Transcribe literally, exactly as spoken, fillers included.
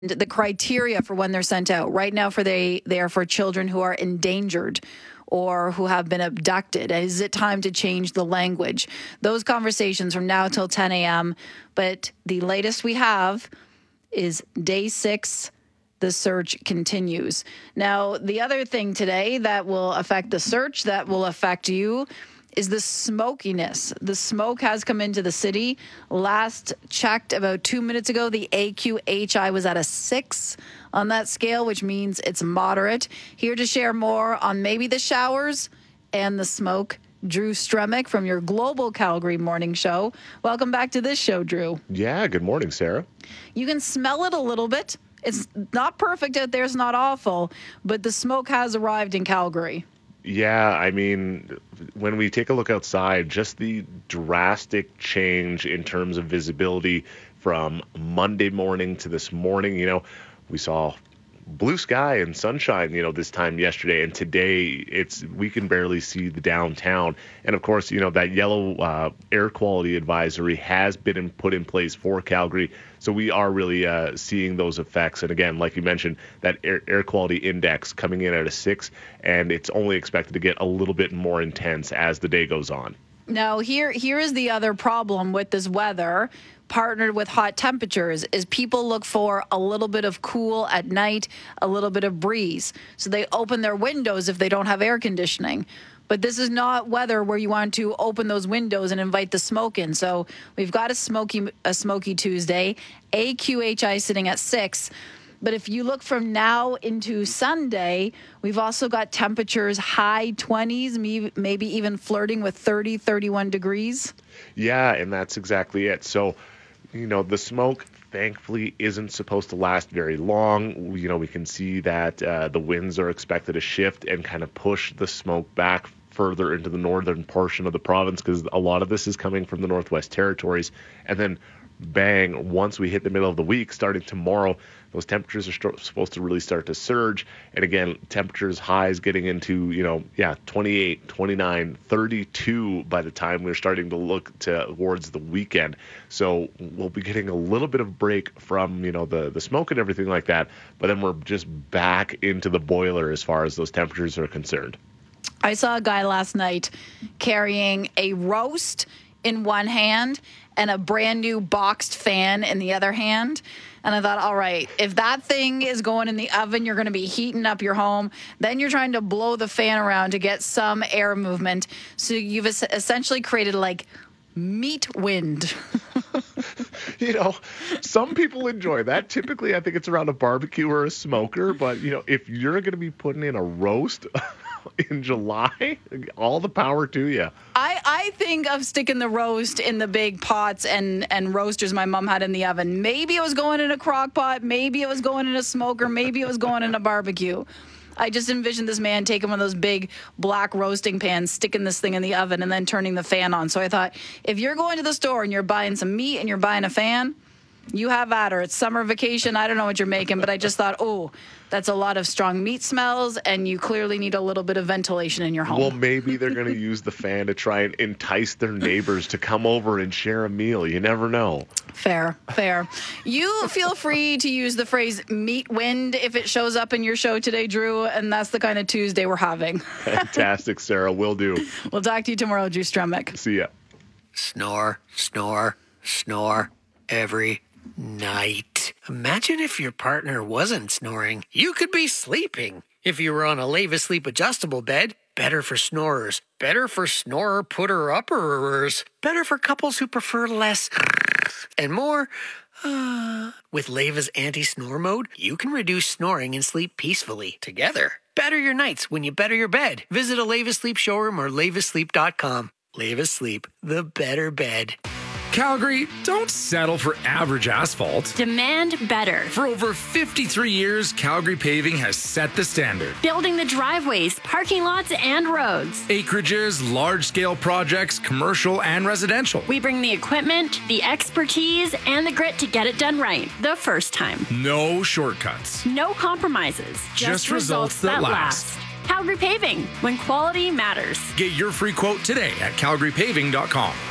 the criteria for when they're sent out. Right now, for they they are for children who are endangered or who have been abducted. Is it time to change the language? Those conversations from now till ten a.m. But the latest we have is day six. The search continues. Now, the other thing today that will affect the search, that will affect you, is the smokiness. The smoke has come into the city. Last checked about two minutes ago, the A Q H I was at a six on that scale, which means it's moderate. Here to share more on maybe the showers and the smoke, Drew Stremick from your Global Calgary Morning Show. Welcome back to this show, Drew. Yeah, good morning, Sarah. You can smell it a little bit. It's not perfect out there. It's not awful, but the smoke has arrived in Calgary. Yeah, I mean, when we take a look outside, just the drastic change in terms of visibility from Monday morning to this morning, you know, we saw blue sky and sunshine, you know, this time yesterday, and today it's we can barely see the downtown. And of course, you know, that yellow uh, air quality advisory has been in, put in place for Calgary, so we are really uh, seeing those effects. And again, like you mentioned, that air, air quality index coming in at a six, and it's only expected to get a little bit more intense as the day goes on. Now, here here is the other problem with this weather, partnered with hot temperatures, is people look for a little bit of cool at night, a little bit of breeze. So they open their windows if they don't have air conditioning. But this is not weather where you want to open those windows and invite the smoke in. So we've got a smoky a smoky Tuesday, A Q H I sitting at six. But if you look from now into Sunday, we've also got temperatures high twenties, maybe even flirting with thirty, thirty-one degrees. Yeah, and that's exactly it. So, you know, the smoke, thankfully, isn't supposed to last very long. You know, we can see that uh, the winds are expected to shift and kind of push the smoke back further into the northern portion of the province, because a lot of this is coming from the Northwest Territories. And then, bang, once we hit the middle of the week, starting tomorrow, those temperatures are st- supposed to really start to surge. And again, temperatures highs getting into, you know, yeah, twenty-eight, twenty-nine, thirty-two by the time we're starting to look to, towards the weekend. So we'll be getting a little bit of break from, you know, the, the smoke and everything like that. But then we're just back into the boiler as far as those temperatures are concerned. I saw a guy last night carrying a roast in one hand and a brand new boxed fan in the other hand. And I thought, all right, if that thing is going in the oven, you're going to be heating up your home. Then you're trying to blow the fan around to get some air movement. So you've es- essentially created like meat wind. You know, some people enjoy that. Typically, I think it's around a barbecue or a smoker. But, you know, if you're going to be putting in a roast in July, all the power to you. I, I think of sticking the roast in the big pots and, and roasters my mom had in the oven. Maybe it was going in a crock pot. Maybe it was going in a smoker. Maybe it was going in a barbecue. I just envisioned this man taking one of those big black roasting pans, sticking this thing in the oven, and then turning the fan on. So I thought, if you're going to the store and you're buying some meat and you're buying a fan, you have at her. It's summer vacation. I don't know what you're making, but I just thought, oh, that's a lot of strong meat smells, and you clearly need a little bit of ventilation in your home. Well, maybe they're going to use the fan to try and entice their neighbors to come over and share a meal. You never know. Fair, fair. You feel free to use the phrase meat wind if it shows up in your show today, Drew, and that's the kind of Tuesday we're having. Fantastic, Sarah. Will do. We'll talk to you tomorrow, Drew Stremick. See ya. Snore, snore, snore every night. Imagine if your partner wasn't snoring. You could be sleeping. If you were on a Leva Sleep adjustable bed, better for snorers. Better for snorer putter-upperers. Better for couples who prefer less and more. Uh, with Leva's anti-snore mode, you can reduce snoring and sleep peacefully together. Better your nights when you better your bed. Visit a Leva Sleep showroom or leva sleep dot com. Leva Sleep, the better bed. Calgary, don't settle for average asphalt. Demand better. For over fifty-three years, Calgary Paving has set the standard. Building the driveways, parking lots, and roads. Acreages, large-scale projects, commercial and residential. We bring the equipment, the expertise, and the grit to get it done right the first time. No shortcuts. No compromises. Just, Just results, results that, that last. last. Calgary Paving, when quality matters. Get your free quote today at calgary paving dot com.